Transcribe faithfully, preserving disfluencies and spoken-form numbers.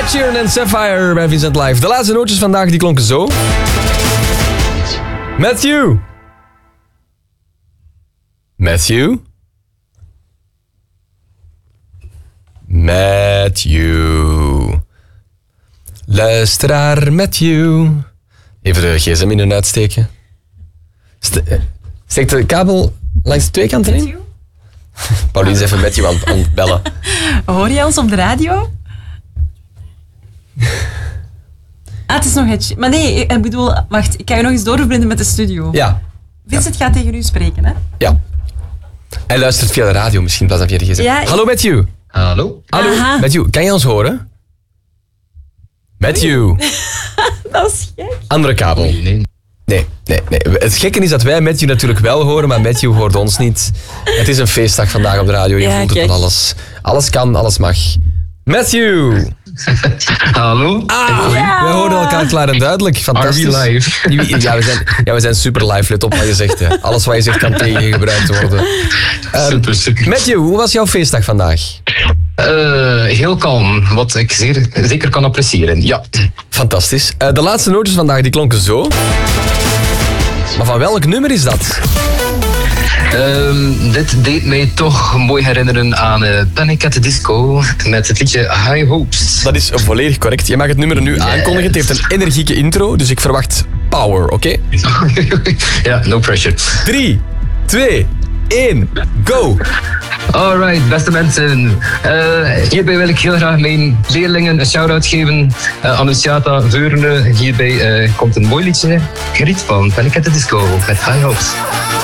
Sheeran en Sapphire bij Vincent Live. De laatste nootjes vandaag die klonken zo. Matthew. Matthew. Matthew. Luisteraar Matthew. Even de gsm in en uitsteken. Ste- Steek de kabel langs de twee kanten in? Pauline is even Matthew aan, aan het bellen. Hoor je ons op de radio? Ah, het is nog het... Maar nee, ik bedoel... Wacht, ik ga je nog eens doorverbinden met de studio. Ja. Vincent gaat tegen u spreken, hè? Ja. Hij luistert via de radio misschien, pas via de gsm. Ja, ik- Hallo Matthew. Hallo? Hallo. Aha. Matthew, kan je ons horen? Matthew. Dat is gek. Andere kabel. Nee, nee. Nee, nee, nee. Het gekke is dat wij Matthew natuurlijk wel horen, maar Matthew hoort ons niet. Het is een feestdag vandaag op de radio. Je Ja, voelt het kijk. van alles. Alles kan, alles mag. Matthew. Hallo? Ah, Ja. we horen elkaar klaar en duidelijk. Fantastisch. Are we live? Ja, we zijn, ja, we zijn super live. Let op wat je zegt. Hè. Alles wat je zegt kan tegengebruikt worden. Ehm, Super, super. Matthew, hoe was jouw feestdag vandaag? Eh, heel kalm, wat ik zeer, zeker kan appreciëren. Ja. Fantastisch. Uh, de laatste nootjes vandaag die klonken zo. Maar van welk nummer is dat? Ehm, dit deed mij toch mooi herinneren aan uh, Panic at the Disco met het liedje High Hopes. Dat is volledig correct. Je mag het nummer nu aankondigen. Het heeft een energieke intro, dus ik verwacht power, oké? Ja, no pressure. Drie, twee, één, go! Alright, beste mensen. Uh, hierbij wil ik heel graag mijn leerlingen een shout-out geven. Uh, Annunciata Veurne. Hierbij uh, komt een mooi liedje. Geriet van Panic at the Disco met High Hopes.